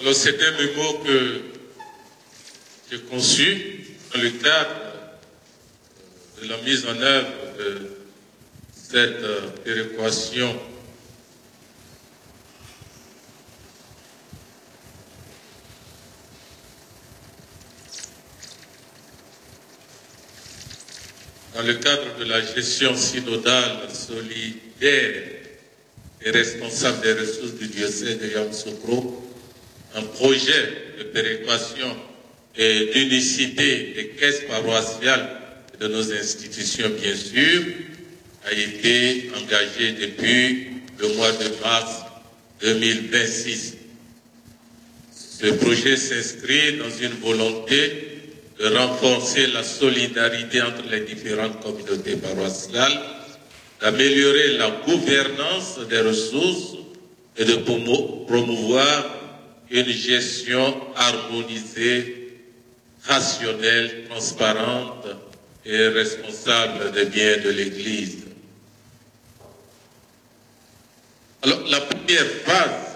Alors c'est un mémo que j'ai conçu dans le cadre de la mise en œuvre de cette péréquation dans le cadre de la gestion synodale solidaire et responsable des ressources du diocèse de Yamoussoukro, un projet de péréquation et d'unicité des caisses paroissiales de nos institutions, bien sûr, a été engagé depuis le mois de mars 2026. Ce projet s'inscrit dans une volonté de renforcer la solidarité entre les différentes communautés paroissiales, d'améliorer la gouvernance des ressources et de promouvoir une gestion harmonisée, rationnelle, transparente et responsable des biens de l'Église. Alors, la première phase,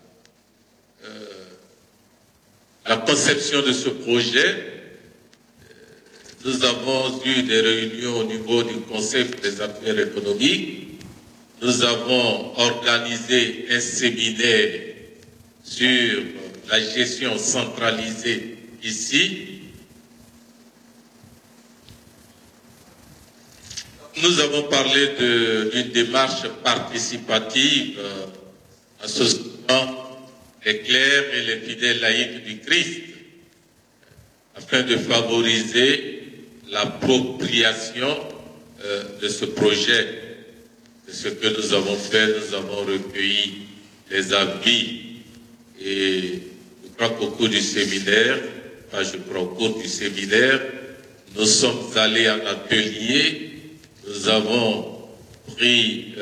la conception de ce projet, nous avons eu des réunions au niveau du Conseil des affaires économiques. Nous avons organisé un séminaire sur la gestion centralisée ici. Nous avons parlé d'une démarche participative associant les clercs et les fidèles laïcs du Christ afin de favoriser l'appropriation de ce projet. De ce que nous avons fait, nous avons recueilli les avis et je crois qu'au cours du séminaire, nous sommes allés en atelier, nous avons pris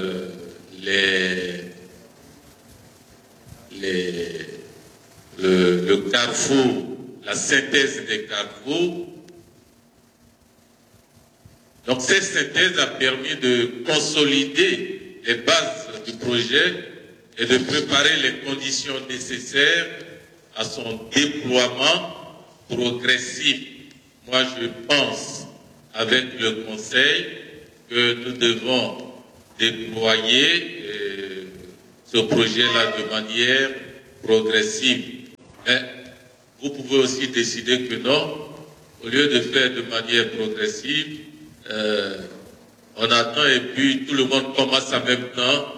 le carrefour, la synthèse des carrefours. Donc cette synthèse a permis de consolider les bases du projet et de préparer les conditions nécessaires à son déploiement progressif. Moi, je pense, avec le Conseil, que nous devons déployer ce projet-là de manière progressive. Mais vous pouvez aussi décider que non, au lieu de faire de manière progressive, on attend et puis tout le monde commence en même temps